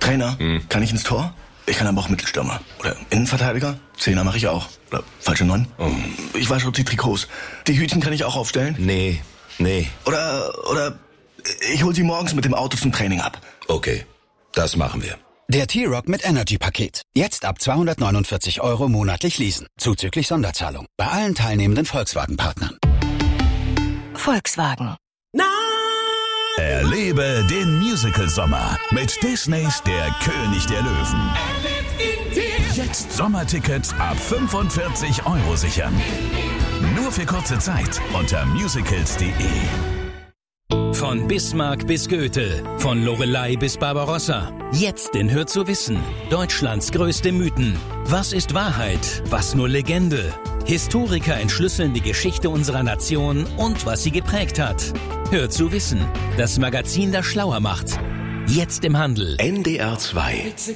Trainer, kann ich ins Tor? Ich kann aber auch Mittelstürmer. Oder Innenverteidiger? Zehner mache ich auch. Oder falsche 9. Ich wasche die Trikots. Die Hütchen kann ich auch aufstellen? Nee. Oder ich hol sie morgens mit dem Auto zum Training ab. Okay, das machen wir. Der T-Rock mit Energy-Paket. Jetzt ab 249 € monatlich leasen. Zuzüglich Sonderzahlung. Bei allen teilnehmenden Volkswagen-Partnern. Volkswagen. Erlebe den Musical-Sommer mit Disneys Der König der Löwen. Jetzt Sommertickets ab 45 € sichern. Nur für kurze Zeit unter musicals.de. Von Bismarck bis Goethe, von Loreley bis Barbarossa. Jetzt in Hör zu wissen. Deutschlands größte Mythen. Was ist Wahrheit? Was nur Legende? Historiker entschlüsseln die Geschichte unserer Nation und was sie geprägt hat. Hör zu wissen. Das Magazin, das schlauer macht. Jetzt im Handel. NDR 2